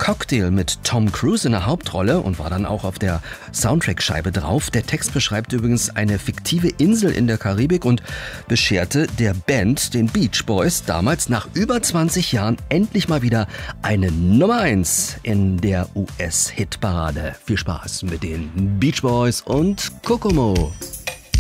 Cocktail mit Tom Cruise in der Hauptrolle und war dann auch auf der Soundtrack-Scheibe drauf. Der Text beschreibt übrigens eine fiktive Insel in der Karibik und bescherte der Band, den Beach Boys, damals nach über 20 Jahren endlich mal wieder eine Nummer 1 in der US-Hitparade. Viel Spaß mit den Beach Boys und Kokomo.